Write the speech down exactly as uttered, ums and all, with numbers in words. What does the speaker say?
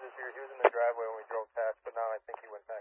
this year. He was in the driveway when we drove past, but now I think he went down.